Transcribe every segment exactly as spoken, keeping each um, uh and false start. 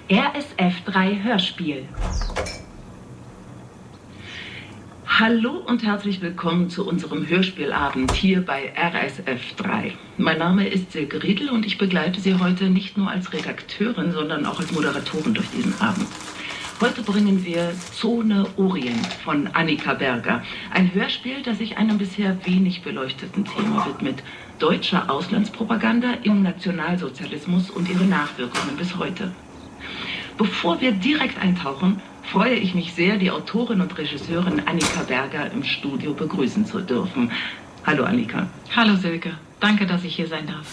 R S F drei Hörspiel. Hallo und herzlich willkommen zu unserem Hörspielabend hier bei R S F drei. Mein Name ist Silke Riedel und ich begleite Sie heute nicht nur als Redakteurin, sondern auch als Moderatorin durch diesen Abend. Heute bringen wir Zone Orient von Annika Berger. Ein Hörspiel, das sich einem bisher wenig beleuchteten Thema widmet. Deutsche Auslandspropaganda im Nationalsozialismus und ihre Nachwirkungen bis heute. Bevor wir direkt eintauchen, freue ich mich sehr, die Autorin und Regisseurin Annika Berger im Studio begrüßen zu dürfen. Hallo Annika. Hallo Silke. Danke, dass ich hier sein darf.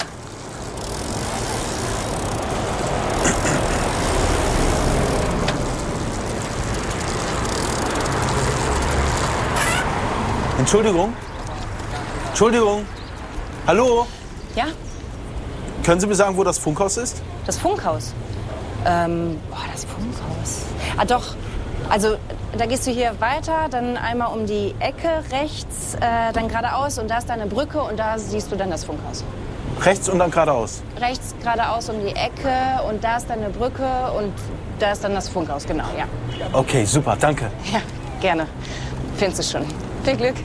Entschuldigung? Entschuldigung? Hallo? Ja? Können Sie mir sagen, wo das Funkhaus ist? Das Funkhaus? Ähm, boah, das Funkhaus. Ah, doch. Also, da gehst du hier weiter, dann einmal um die Ecke rechts, äh, dann geradeaus und da ist da eine Brücke und da siehst du dann das Funkhaus. Rechts und dann geradeaus? Rechts, geradeaus um die Ecke und da ist dann eine Brücke und da ist dann das Funkhaus, genau, ja. Okay, super, danke. Ja, gerne. Findest du schon. Viel Glück.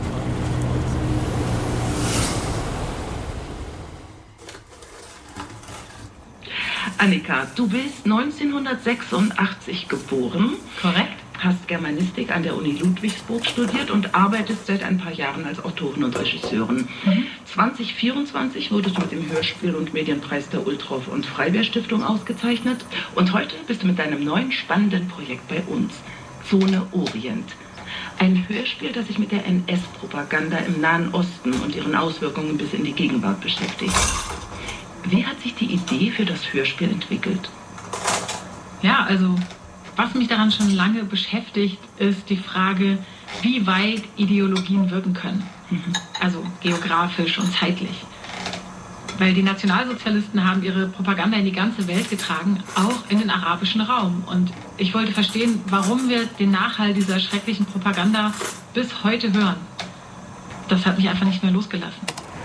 Annika, du bist neunzehnhundertsechsundachtzig geboren. Korrekt. Hast Germanistik an der Uni Ludwigsburg studiert und arbeitest seit ein paar Jahren als Autorin und Regisseurin. Mhm. zwanzig vierundzwanzig wurdest du mit dem Hörspiel- und Medienpreis der Ultroff- und Freibeer-Stiftung ausgezeichnet. Und heute bist du mit deinem neuen spannenden Projekt bei uns, Zone Orient. Ein Hörspiel, das sich mit der N S-Propaganda im Nahen Osten und ihren Auswirkungen bis in die Gegenwart beschäftigt. Wie hat sich die Idee für das Hörspiel entwickelt? Ja, also was mich daran schon lange beschäftigt, ist die Frage, wie weit Ideologien wirken können. Mhm. Also geografisch und zeitlich. Weil die Nationalsozialisten haben ihre Propaganda in die ganze Welt getragen, auch in den arabischen Raum. Und ich wollte verstehen, warum wir den Nachhall dieser schrecklichen Propaganda bis heute hören. Das hat mich einfach nicht mehr losgelassen.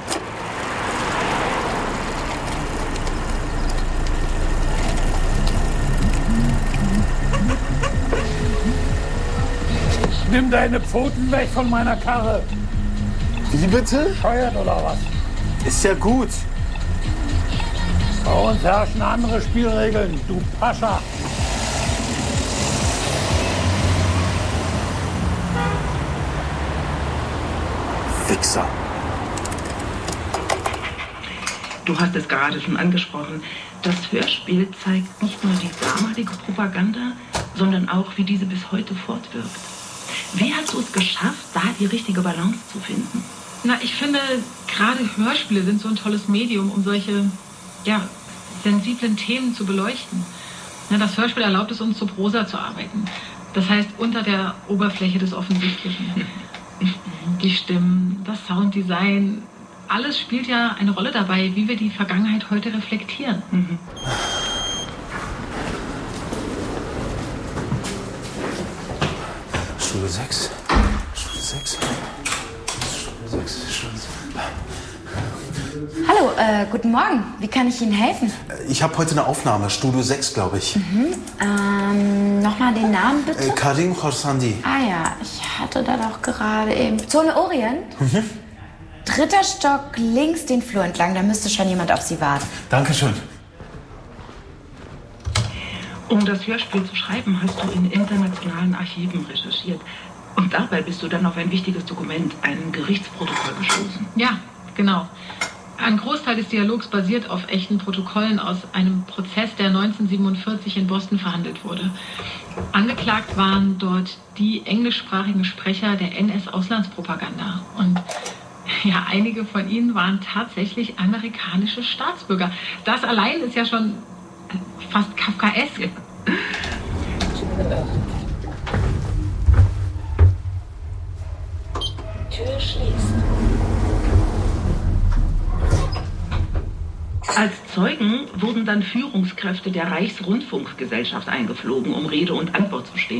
Nimm deine Pfoten weg von meiner Karre. Wie bitte? Scheuert oder was? Ist ja gut. Bei uns herrschen andere Spielregeln, du Pascha. Wichser. Du hast es gerade schon angesprochen. Das Hörspiel zeigt nicht nur die damalige Propaganda, sondern auch, wie diese bis heute fortwirkt. Wie hast du es geschafft, da die richtige Balance zu finden? Na, ich finde, gerade Hörspiele sind so ein tolles Medium, um solche, ja, sensiblen Themen zu beleuchten. Na, das Hörspiel erlaubt es uns, zu Prosa zu arbeiten. Das heißt, unter der Oberfläche des Offensichtlichen. Die Stimmen, das Sounddesign, alles spielt ja eine Rolle dabei, wie wir die Vergangenheit heute reflektieren. Mhm. Stunde sechs. Stunde sechs. Stunde sechs. Stunde sechs. Hallo, äh, guten Morgen. Wie kann ich Ihnen helfen? Ich habe heute eine Aufnahme, Studio sechs, glaube ich. Mhm. Ähm, nochmal den Namen bitte? Äh, Karim Khorsandi. Ah ja, ich hatte da doch gerade eben... Zone Orient? Mhm. Dritter Stock, links den Flur entlang. Da müsste schon jemand auf Sie warten. Dankeschön. Um das Hörspiel zu schreiben, hast du in internationalen Archiven recherchiert. Und dabei bist du dann auf ein wichtiges Dokument, ein Gerichtsprotokoll gestoßen. Ja, genau. Ein Großteil des Dialogs basiert auf echten Protokollen aus einem Prozess, der neunzehnhundertsiebenundvierzig in Boston verhandelt wurde. Angeklagt waren dort die englischsprachigen Sprecher der N S-Auslandspropaganda. Und ja, einige von ihnen waren tatsächlich amerikanische Staatsbürger. Das allein ist ja schon fast kafkaesk. Tür schließt. Als Zeugen wurden dann Führungskräfte der Reichsrundfunkgesellschaft eingeflogen, um Rede und Antwort zu stehen.